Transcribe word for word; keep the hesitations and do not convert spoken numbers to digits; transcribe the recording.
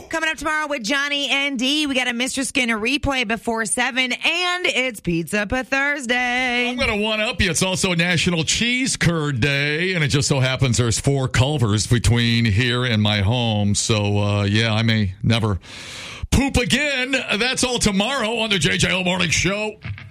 Coming up tomorrow with Johnny and D, we got a Mister Skinner replay before seven, and it's Pizza Pa Thursday. I'm going to one-up you. It's also National Cheese Curd Day, and it just so happens there's four Culvers between here and my home. So, uh, yeah, I may never poop again. That's all tomorrow on the J J O Morning Show.